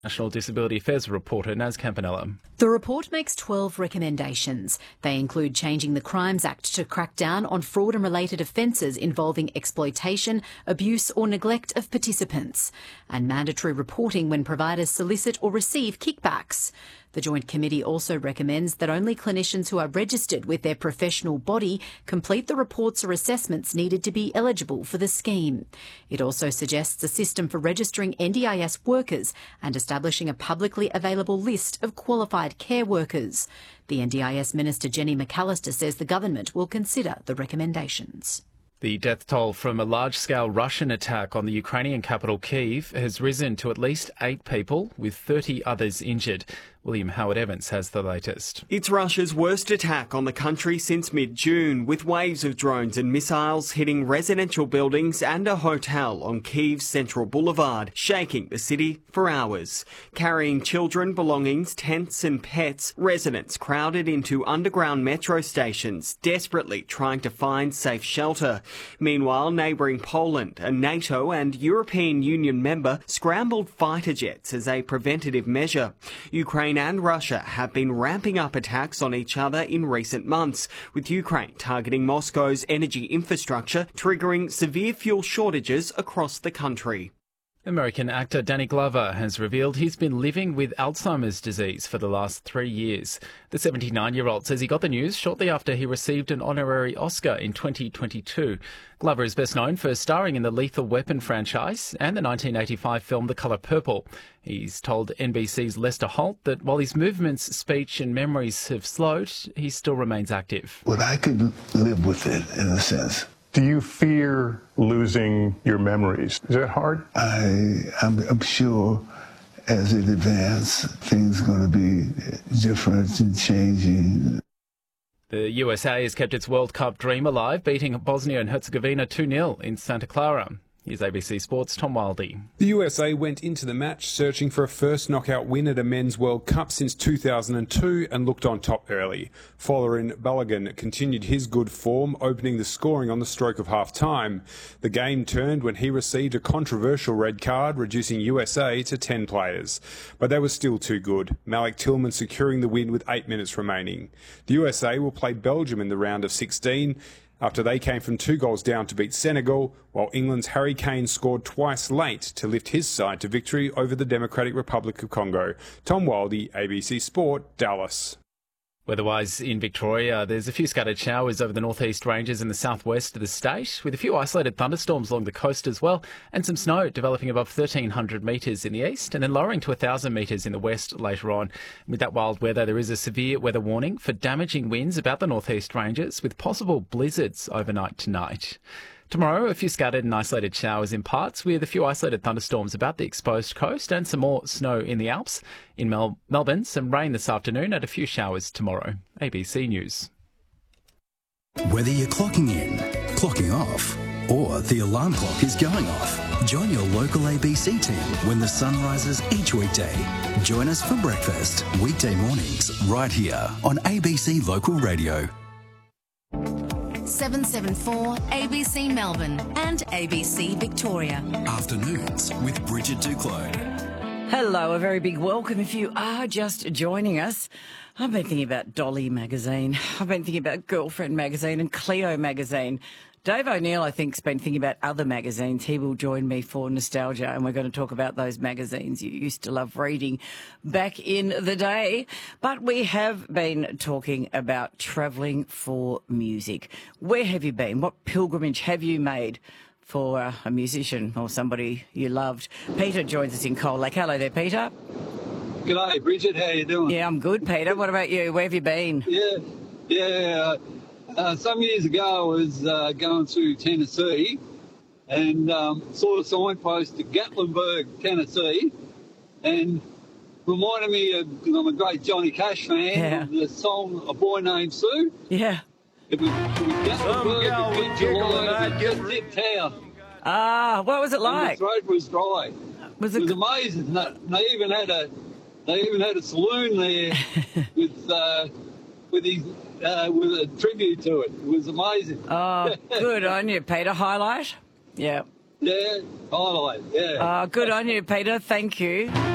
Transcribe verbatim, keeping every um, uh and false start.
National Disability Affairs reporter Naz Campanella. The report makes twelve recommendations. They include changing the Crimes Act to crack down on fraud and related offences involving exploitation, abuse or neglect of participants, and mandatory reporting when providers solicit or receive kickbacks. The Joint Committee also recommends that only clinicians who are registered with their professional body complete the reports or assessments needed to be eligible for the scheme. It also suggests a system for registering N D I S workers and establishing a publicly available list of qualified care workers. The N D I S Minister Jenny McAllister says the government will consider the recommendations. The death toll from a large-scale Russian attack on the Ukrainian capital Kyiv has risen to at least eight people, with thirty others injured. William Howard-Evans has the latest. It's Russia's worst attack on the country since mid-June, with waves of drones and missiles hitting residential buildings and a hotel on Kyiv's Central Boulevard, shaking the city for hours. Carrying children, belongings, tents and pets, residents crowded into underground metro stations, desperately trying to find safe shelter. Meanwhile, neighbouring Poland, a NATO and European Union member, scrambled fighter jets as a preventative measure. Ukraine and Russia have been ramping up attacks on each other in recent months, with Ukraine targeting Moscow's energy infrastructure, triggering severe fuel shortages across the country. American actor Danny Glover has revealed he's been living with Alzheimer's disease for the last three years. The seventy-nine-year-old says he got the news shortly after he received an honorary Oscar in twenty twenty-two. Glover is best known for starring in the Lethal Weapon franchise and the nineteen eighty-five film The Colour Purple. He's told N B C's Lester Holt that while his movements, speech and memories have slowed, he still remains active. Well, I could live with it in a sense. Do you fear losing your memories? Is that hard? I, I'm, I'm sure as it advances, things are going to be different and changing. The U S A has kept its World Cup dream alive, beating Bosnia and Herzegovina two nil in Santa Clara. Here's A B C Sports' Tom Wildey. The U S A went into the match searching for a first knockout win at a men's World Cup since two thousand two and looked on top early. Folarin Balogun continued his good form, opening the scoring on the stroke of half-time. The game turned when he received a controversial red card, reducing U S A to ten players. But they were still too good, Malik Tillman securing the win with eight minutes remaining. The U S A will play Belgium in the round of sixteen, after they came from two goals down to beat Senegal, while England's Harry Kane scored twice late to lift his side to victory over the Democratic Republic of Congo. Tom Wildey, A B C Sport, Dallas. Weather-wise in Victoria, there's a few scattered showers over the northeast ranges and the southwest of the state, with a few isolated thunderstorms along the coast as well, and some snow developing above thirteen hundred metres in the east and then lowering to one thousand metres in the west later on. With that wild weather, there is a severe weather warning for damaging winds about the northeast ranges, with possible blizzards overnight tonight. Tomorrow, a few scattered and isolated showers in parts, with a few isolated thunderstorms about the exposed coast and some more snow in the Alps. In Mel- Melbourne, some rain this afternoon and a few showers tomorrow. A B C News. Whether you're clocking in, clocking off, or the alarm clock is going off, join your local A B C team when the sun rises each weekday. Join us for breakfast, weekday mornings, right here on A B C Local Radio. seven seven four A B C Melbourne and A B C Victoria. Afternoons with Bridget Duclos. Hello, a very big welcome if you are just joining us. I've been thinking about Dolly magazine. I've been thinking about Girlfriend magazine and Cleo magazine. Dave O'Neill, I think, has been thinking about other magazines. He will join me for nostalgia, and we're going to talk about those magazines you used to love reading back in the day. But we have been talking about travelling for music. Where have you been? What pilgrimage have you made for uh, a musician or somebody you loved? Peter joins us in Cold Lake. Hello there, Peter. G'day, Bridget. How you doing? Yeah, I'm good, Peter. What about you? Where have you been? Yeah, yeah. Uh, some years ago, I was uh, going through Tennessee and um, saw a signpost to Gatlinburg, Tennessee, and reminded me of, because I'm a great Johnny Cash fan, yeah. of the song A Boy Named Sue. Yeah. It was, it was Gatlinburg, July, just hit town. Ah, what was it like? And the throat was dry. Was it, it it was amazing. They even had a, they even had a saloon there with, uh, with his. Uh, with a tribute to it. It was amazing. Oh, good on you, Peter. Highlight? Yeah. Yeah, highlight, yeah. Oh, good on you, Peter. Thank you.